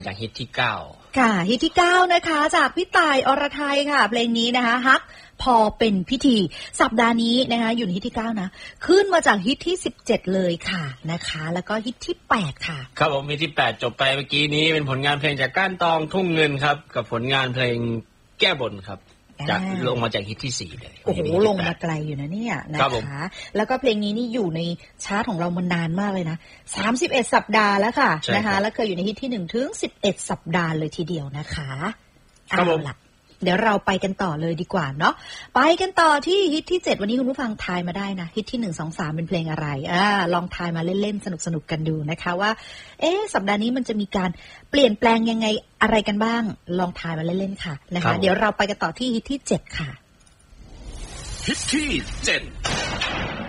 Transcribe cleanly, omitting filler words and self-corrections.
จากฮิตที่9 ค่ะฮิตที่9นะคะจากพี่ต่ายอรไทยค่ะเพลงนี้นะคะฮักพอเป็นพิธีสัปดาห์นี้นะคะอยู่ในฮิตที่9นะขึ้นมาจากฮิตที่17เลยค่ะนะคะแล้วก็ฮิตที่8ค่ะครับผมฮิตที่8จบไปเมื่อกี้นี้เป็นผลงานเพลงจากก้านตองทุ่งเงินครับกับผลงานเพลงแก้บนครับจากลงมาจากฮิตที่4เลยโอ้โหลงมาไกลอยู่นะเนี่ยนะคะแล้วก็เพลงนี้นี่อยู่ในชาร์ตของเรามานานมากเลยนะ31สัปดาห์แล้วค่ะนะคะแล้วเคยอยู่ในฮิตที่1ถึง11สัปดาห์เลยทีเดียวนะคะเอาล่ะเดี๋ยวเราไปกันต่อเลยดีกว่าเนาะไปกันต่อที่ฮิตที่7วันนี้คุณผู้ฟังทายมาได้นะฮิตที่1 2 3เป็นเพลงอะไรลองทายมาเล่นๆสนุกๆกันดูนะคะว่าสัปดาห์นี้มันจะมีการเปลี่ยนแปลงยังไงอะไรกันบ้างลองทายมาเล่นๆค่ะนะคะเดี๋ยวเราไปกันต่อที่ฮิตที่7ค่ะฮิตที่7